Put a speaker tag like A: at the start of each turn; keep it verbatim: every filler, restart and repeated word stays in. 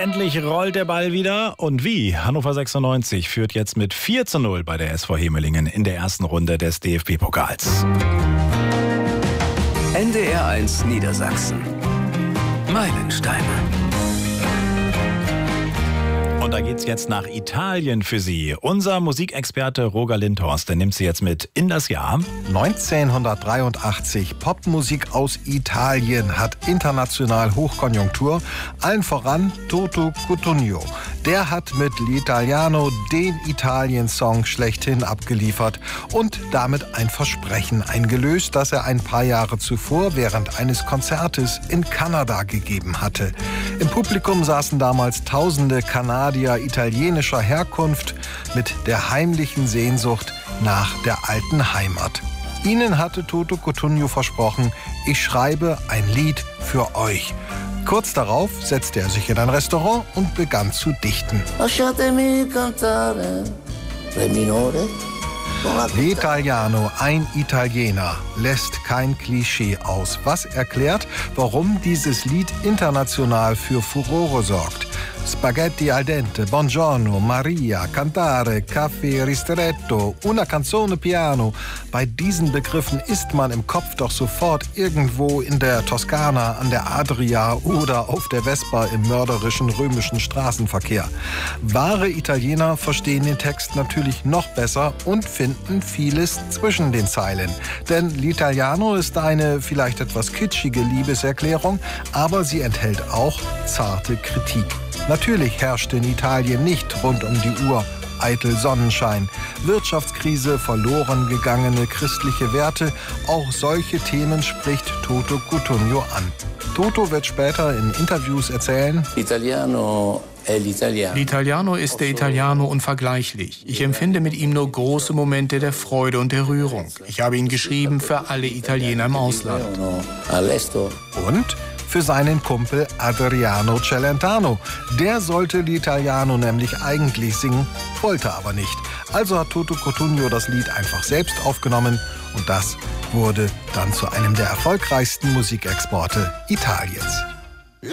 A: endlich rollt der Ball wieder. Und wie? Hannover sechsundneunzig führt jetzt mit vier zu null bei der S V Hemelingen in der ersten Runde des D F B-Pokals.
B: N D R eins Niedersachsen. Meilensteine.
A: Und da geht's jetzt nach Italien für Sie. Unser Musikexperte Roger Lindhorst, der nimmt Sie jetzt mit in das Jahr
C: neunzehnhundertdreiundachtzig. Popmusik aus Italien hat international Hochkonjunktur. Allen voran Toto Cutugno. Der hat mit L'Italiano den Italien-Song schlechthin abgeliefert und damit ein Versprechen eingelöst, das er ein paar Jahre zuvor während eines Konzertes in Kanada gegeben hatte. Im Publikum saßen damals tausende Kanadier italienischer Herkunft mit der heimlichen Sehnsucht nach der alten Heimat. Ihnen hatte Toto Cutugno versprochen, ich schreibe ein Lied für euch. Kurz darauf setzte er sich in ein Restaurant und begann zu dichten.
D: Lasciatemi cantare, re minore.
C: L'Italiano, ein Italiener, lässt kein Klischee aus, was erklärt, warum dieses Lied international für Furore sorgt. Spaghetti al dente, buongiorno, Maria, cantare, caffè ristretto, una canzone piano. Bei diesen Begriffen ist man im Kopf doch sofort irgendwo in der Toskana, an der Adria oder auf der Vespa im mörderischen römischen Straßenverkehr. Wahre Italiener verstehen den Text natürlich noch besser und finden vieles zwischen den Zeilen. Denn L'Italiano ist eine vielleicht etwas kitschige Liebeserklärung, aber sie enthält auch zarte Kritik. Natürlich herrscht in Italien nicht rund um die Uhr eitel Sonnenschein. Wirtschaftskrise, verloren gegangene christliche Werte, auch solche Themen spricht Toto Cutugno an. Toto wird später in Interviews erzählen:
D: Italiano
E: L'Italiano ist der Italiano unvergleichlich. Ich empfinde mit ihm nur große Momente der Freude und der Rührung. Ich habe ihn geschrieben für alle Italiener im Ausland.
C: Und für seinen Kumpel Adriano Celentano. Der sollte L'Italiano nämlich eigentlich singen, wollte aber nicht. Also hat Toto Cutugno das Lied einfach selbst aufgenommen und das wurde dann zu einem der erfolgreichsten Musikexporte Italiens.